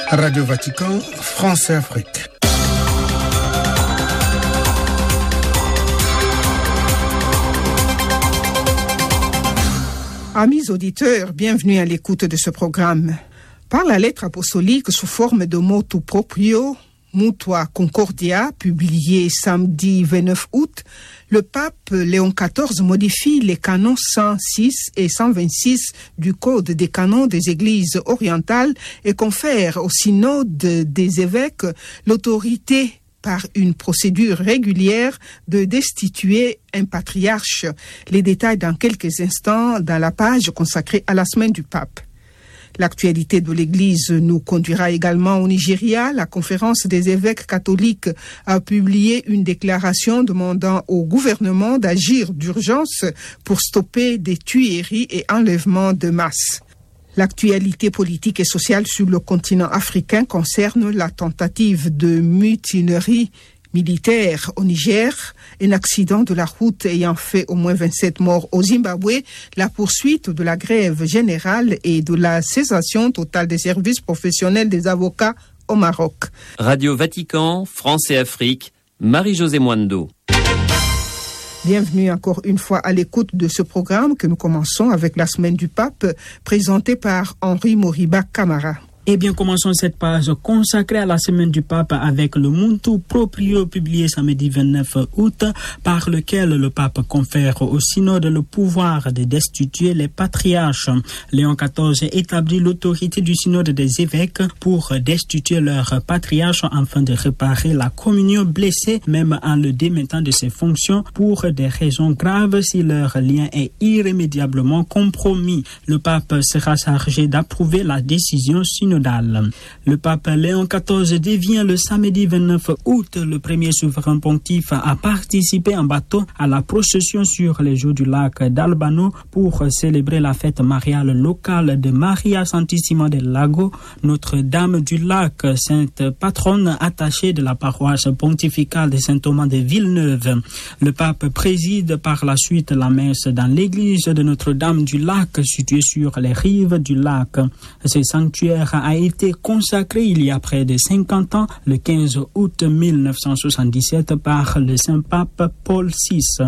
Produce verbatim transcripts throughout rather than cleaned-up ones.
Radio Vatican, France et Afrique. Amis auditeurs, bienvenue à l'écoute de ce programme. Par la lettre apostolique sous forme de motu proprio, Mutua Concordia, publié samedi vingt-neuf août, le pape Léon quatorze modifie les canons cent six et cent vingt-six du Code des canons des églises orientales et confère au synode des évêques l'autorité par une procédure régulière de destituer un patriarche. Les détails dans quelques instants dans la page consacrée à la semaine du pape. L'actualité de l'Église nous conduira également au Nigeria. La conférence des évêques catholiques a publié une déclaration demandant au gouvernement d'agir d'urgence pour stopper des tueries et enlèvements de masse. L'actualité politique et sociale sur le continent africain concerne la tentative de mutinerie militaire au Niger, un accident de la route ayant fait au moins vingt-sept morts au Zimbabwe, la poursuite de la grève générale et de la cessation totale des services professionnels des avocats au Maroc. Radio Vatican, France et Afrique, Marie-Josée Mwando. Bienvenue encore une fois à l'écoute de ce programme que nous commençons avec la semaine du pape, présenté par Henri Moriba Camara. Eh bien, commençons cette page consacrée à la semaine du pape avec le Mutu Proprio publié samedi vingt-neuf août, par lequel le pape confère au synode le pouvoir de destituer les patriarches. Léon quatorze établit l'autorité du synode des évêques pour destituer leurs patriarches afin de réparer la communion blessée, même en le démettant de ses fonctions pour des raisons graves si leur lien est irrémédiablement compromis. Le pape sera chargé d'approuver la décision synodale. Le pape Léon quatorze devient le samedi vingt-neuf août le premier souverain pontife à participer en bateau à la procession sur les eaux du lac d'Albano pour célébrer la fête mariale locale de Maria Santissima del Lago, Notre-Dame du Lac, sainte patronne attachée de la paroisse pontificale de Saint-Thomas de Villeneuve. Le pape préside par la suite la messe dans l'église de Notre-Dame du Lac située sur les rives du lac. Ce sanctuaire a été consacré il y a près de cinquante ans, le quinze août mille neuf cent soixante-dix-sept, par le Saint-Pape Paul six.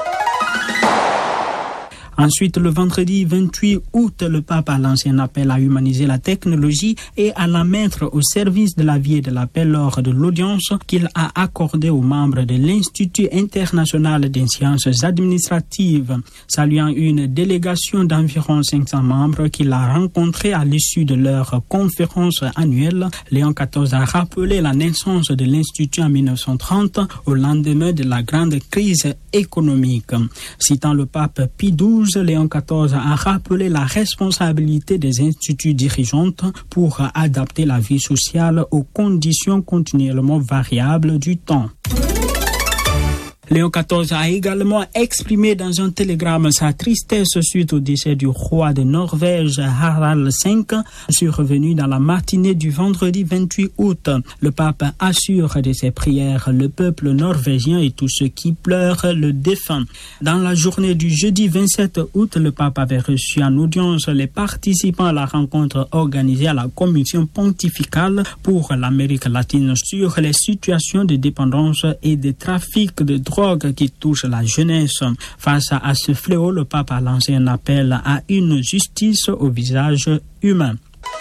Ensuite, le vendredi vingt-huit août, le pape a lancé un appel à humaniser la technologie et à la mettre au service de la vie et de la paix lors de l'audience qu'il a accordée aux membres de l'Institut international des sciences administratives. Saluant une délégation d'environ cinq cents membres qu'il a rencontrés à l'issue de leur conférence annuelle, Léon quatorze a rappelé la naissance de l'Institut en mille neuf cent trente, au lendemain de la grande crise économique. Citant le pape Pie douze, Léon quatorze a rappelé la responsabilité des instituts dirigeantes pour adapter la vie sociale aux conditions continuellement variables du temps. Léon quatorze a également exprimé dans un télégramme sa tristesse suite au décès du roi de Norvège Harald cinq, survenu dans la matinée du vendredi vingt-huit août. Le pape assure de ses prières le peuple norvégien et tous ceux qui pleurent le défunt. Dans la journée du jeudi vingt-sept août, le pape avait reçu en audience les participants à la rencontre organisée à la commission pontificale pour l'Amérique latine sur les situations de dépendance et de trafic de drogue qui touche la jeunesse. Face à ce fléau, le pape a lancé un appel à une justice au visage humain.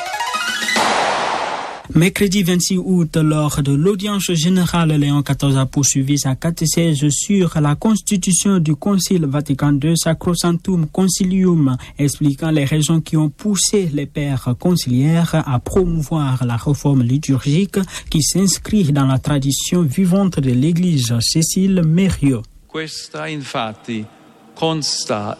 Mercredi vingt-six août, lors de l'audience générale, Léon quatorze a poursuivi sa catéchèse sur la constitution du Concile Vatican deux Sacrosanctum Concilium, expliquant les raisons qui ont poussé les pères conciliaires à promouvoir la réforme liturgique qui s'inscrit dans la tradition vivante de l'Église. Cécile Mériot. Questa infatti consta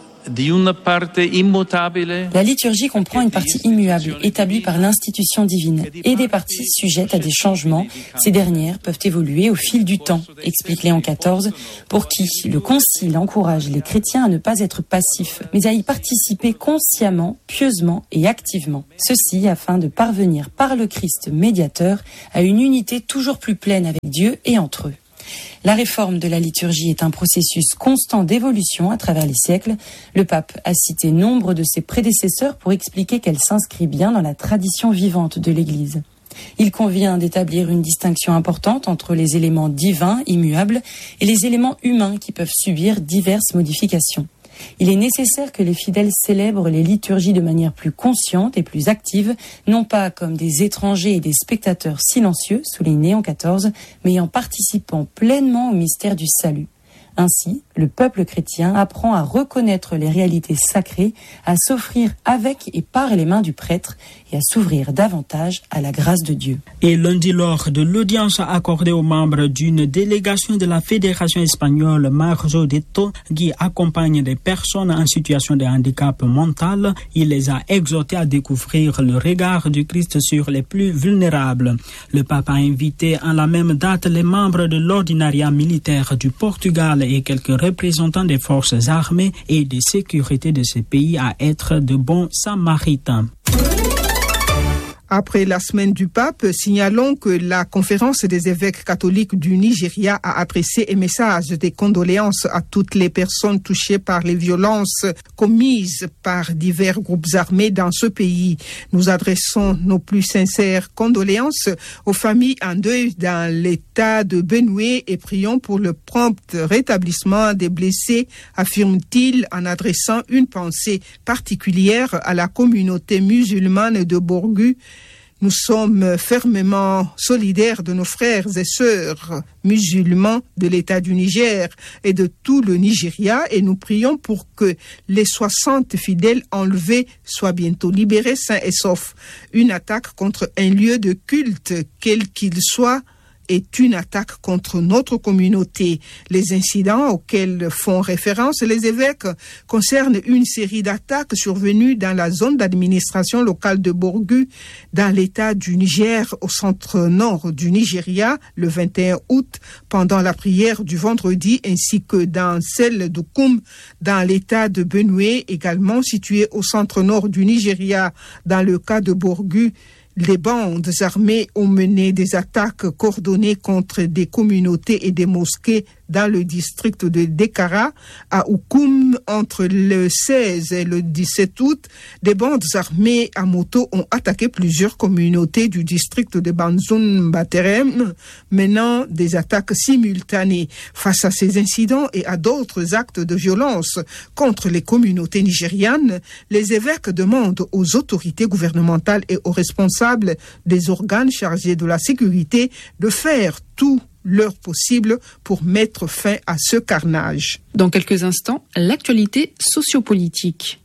La liturgie comprend une partie immuable, établie par l'institution divine, et des parties sujettes à des changements. Ces dernières peuvent évoluer au fil du temps, explique Léon quatorze, pour qui le Concile encourage les chrétiens à ne pas être passifs, mais à y participer consciemment, pieusement et activement. Ceci afin de parvenir par le Christ médiateur à une unité toujours plus pleine avec Dieu et entre eux. La réforme de la liturgie est un processus constant d'évolution à travers les siècles. Le pape a cité nombre de ses prédécesseurs pour expliquer qu'elle s'inscrit bien dans la tradition vivante de l'Église. Il convient d'établir une distinction importante entre les éléments divins, immuables, et les éléments humains qui peuvent subir diverses modifications. Il est nécessaire que les fidèles célèbrent les liturgies de manière plus consciente et plus active, non pas comme des étrangers et des spectateurs silencieux, souligne Léon quatorze, mais en participant pleinement au mystère du salut. Ainsi, le peuple chrétien apprend à reconnaître les réalités sacrées, à s'offrir avec et par les mains du prêtre et à s'ouvrir davantage à la grâce de Dieu. Et lundi, lors de l'audience accordée aux membres d'une délégation de la Fédération espagnole Marzo Deto, qui accompagne des personnes en situation de handicap mental, il les a exhortés à découvrir le regard du Christ sur les plus vulnérables. Le pape a invité en la même date les membres de l'ordinariat militaire du Portugal et quelques représentants des forces armées et de sécurité de ce pays à être de bons samaritains. Après la semaine du pape, signalons que la conférence des évêques catholiques du Nigeria a adressé un message de condoléances à toutes les personnes touchées par les violences commises par divers groupes armés dans ce pays. Nous adressons nos plus sincères condoléances aux familles en deuil dans l'état de Benue et prions pour le prompt rétablissement des blessés, affirme-t-il en adressant une pensée particulière à la communauté musulmane de Borgu. Nous sommes fermement solidaires de nos frères et sœurs musulmans de l'État du Niger et de tout le Nigeria et nous prions pour que les soixante fidèles enlevés soient bientôt libérés sains et saufs. Une attaque contre un lieu de culte, quel qu'il soit, est une attaque contre notre communauté. Les incidents auxquels font référence les évêques concernent une série d'attaques survenues dans la zone d'administration locale de Borgu, dans l'état du Niger, au centre-nord du Nigeria, le vingt et un août, pendant la prière du vendredi, ainsi que dans celle de Koum, dans l'état de Benue, également situé au centre-nord du Nigeria, dans le cas de Borgu. Les bandes armées ont mené des attaques coordonnées contre des communautés et des mosquées dans le district de Dekara, à Oukoum, entre le seize et le dix-sept août. Des bandes armées à moto ont attaqué plusieurs communautés du district de Banzoun Baterem, menant des attaques simultanées. Face à ces incidents et à d'autres actes de violence contre les communautés nigérianes, les évêques demandent aux autorités gouvernementales et aux responsables des organes chargés de la sécurité de faire tout leur possible pour mettre fin à ce carnage. Dans quelques instants, l'actualité sociopolitique.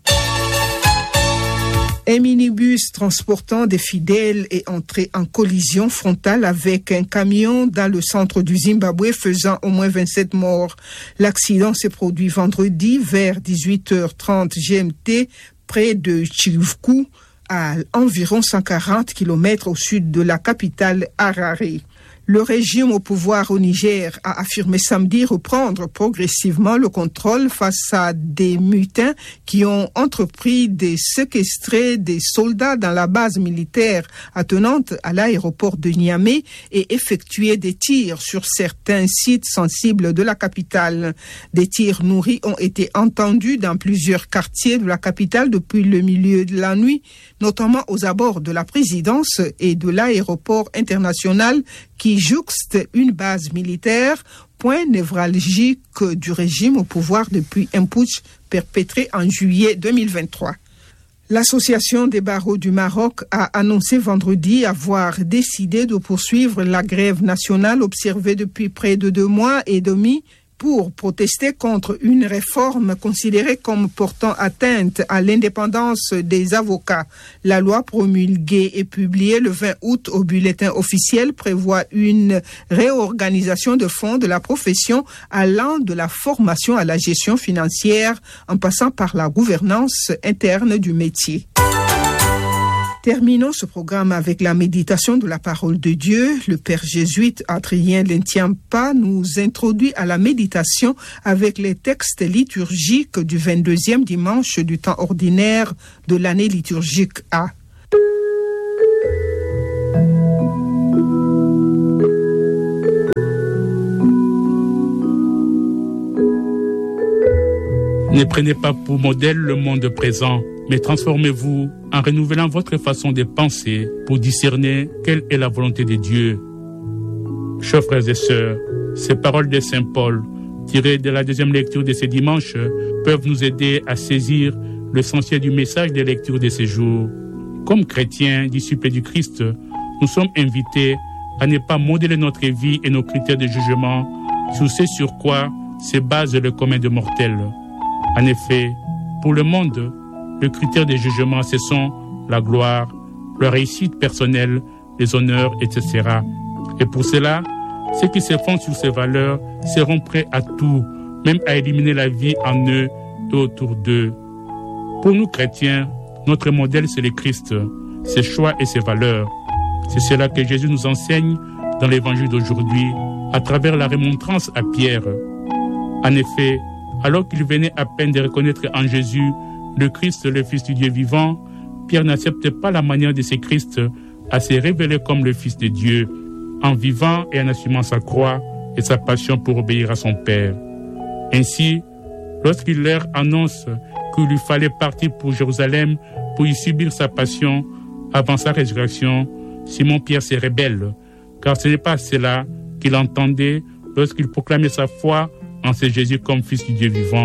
Un minibus transportant des fidèles est entré en collision frontale avec un camion dans le centre du Zimbabwe, faisant au moins vingt-sept morts. L'accident s'est produit vendredi vers dix-huit heures trente G M T près de Chivku, à environ cent quarante kilomètres au sud de la capitale Harare. Le régime au pouvoir au Niger a affirmé samedi reprendre progressivement le contrôle face à des mutins qui ont entrepris de séquestrer des soldats dans la base militaire attenante à l'aéroport de Niamey et effectuer des tirs sur certains sites sensibles de la capitale. Des tirs nourris ont été entendus dans plusieurs quartiers de la capitale depuis le milieu de la nuit, notamment aux abords de la présidence et de l'aéroport international qui jouxte une base militaire, point névralgique du régime au pouvoir depuis un putsch perpétré en juillet deux mille vingt-trois. L'Association des barreaux du Maroc a annoncé vendredi avoir décidé de poursuivre la grève nationale observée depuis près de deux mois et demi pour protester contre une réforme considérée comme portant atteinte à l'indépendance des avocats. La loi promulguée et publiée le vingt août au bulletin officiel prévoit une réorganisation de fonds de la profession allant de la formation à la gestion financière en passant par la gouvernance interne du métier. Terminons ce programme avec la méditation de la parole de Dieu. Le père jésuite Adrien Lentiampa nous introduit à la méditation avec les textes liturgiques du vingt-deuxième dimanche du temps ordinaire de l'année liturgique A. Ne prenez pas pour modèle le monde présent, mais transformez-vous en renouvelant votre façon de penser pour discerner quelle est la volonté de Dieu. Chers frères et sœurs, ces paroles de Saint Paul, tirées de la deuxième lecture de ce dimanche, peuvent nous aider à saisir l'essentiel du message des lectures de ces jours. Comme chrétiens, disciples du Christ, nous sommes invités à ne pas modeler notre vie et nos critères de jugement sur ce sur quoi se base le commun des mortels. En effet, pour le monde, le critère de jugement, ce sont la gloire, la réussite personnelle, les honneurs, et cetera. Et pour cela, ceux qui se fondent sur ces valeurs seront prêts à tout, même à éliminer la vie en eux et autour d'eux. Pour nous chrétiens, notre modèle, c'est le Christ, ses choix et ses valeurs. C'est cela que Jésus nous enseigne dans l'évangile d'aujourd'hui, à travers la remontrance à Pierre. En effet, alors qu'il venait à peine de reconnaître en Jésus le Christ, le Fils du Dieu vivant, Pierre n'accepte pas la manière de ce Christ à se révéler comme le Fils de Dieu, en vivant et en assumant sa croix et sa passion pour obéir à son Père. Ainsi, lorsqu'il leur annonce qu'il lui fallait partir pour Jérusalem pour y subir sa passion avant sa résurrection, Simon-Pierre se rebelle, car ce n'est pas cela qu'il entendait lorsqu'il proclamait sa foi en ce Jésus comme Fils du Dieu vivant.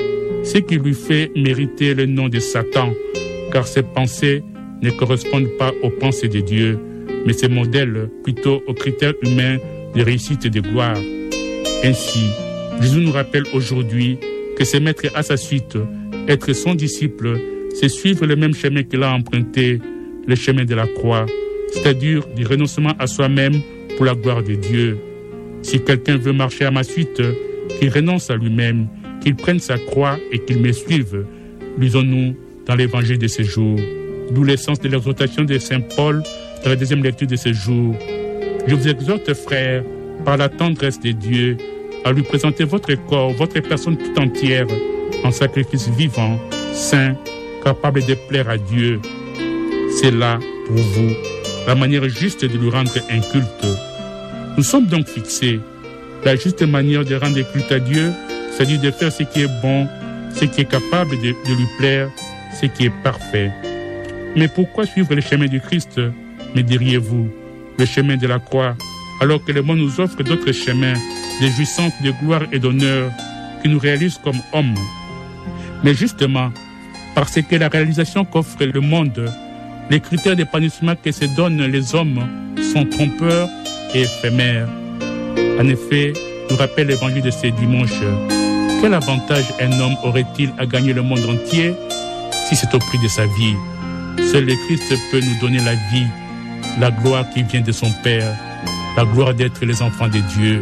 Ce qui lui fait mériter le nom de Satan, car ses pensées ne correspondent pas aux pensées de Dieu, mais ses modèles plutôt aux critères humains de réussite et de gloire. Ainsi, Jésus nous rappelle aujourd'hui que se mettre à sa suite, être son disciple, c'est suivre le même chemin qu'il a emprunté, le chemin de la croix, c'est-à-dire du renoncement à soi-même pour la gloire de Dieu. Si quelqu'un veut marcher à ma suite, qu'il renonce à lui-même, qu'il prenne sa croix et qu'il me suive. Lisons-nous dans l'évangile de ce jour. D'où l'essence de l'exhortation de Saint Paul dans la deuxième lecture de ce jour. Je vous exhorte, frères, par la tendresse de Dieu, à lui présenter votre corps, votre personne tout entière, en sacrifice vivant, saint, capable de plaire à Dieu. C'est là, pour vous, la manière juste de lui rendre un culte. Nous sommes donc fixés. La juste manière de rendre culte à Dieu, c'est-à-dire de faire ce qui est bon, ce qui est capable de, de lui plaire, ce qui est parfait. Mais pourquoi suivre le chemin du Christ, me diriez-vous, le chemin de la croix, alors que le monde nous offre d'autres chemins, de jouissance, de gloire et d'honneur, qui nous réalisent comme hommes? Mais justement, parce que la réalisation qu'offre le monde, les critères d'épanouissement que se donnent les hommes sont trompeurs et éphémères. En effet, nous rappelle l'évangile de ce dimanche. Quel avantage un homme aurait-il à gagner le monde entier si c'est au prix de sa vie? Seul le Christ peut nous donner la vie, la gloire qui vient de son Père, la gloire d'être les enfants de Dieu.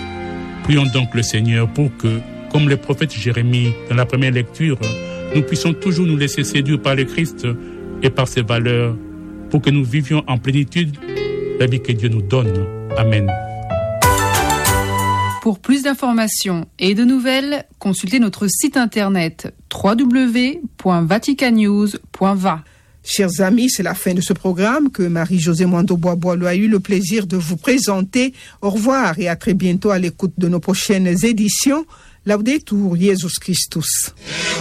Prions donc le Seigneur pour que, comme le prophète Jérémie dans la première lecture, nous puissions toujours nous laisser séduire par le Christ et par ses valeurs, pour que nous vivions en plénitude la vie que Dieu nous donne. Amen. Pour plus d'informations et de nouvelles, consultez notre site internet w w w point vatican news point v a. Chers amis, c'est la fin de ce programme que Marie-Josée Mwando Bois-Boileau a eu le plaisir de vous présenter. Au revoir et à très bientôt à l'écoute de nos prochaines éditions. Laudetur Jesus Christus.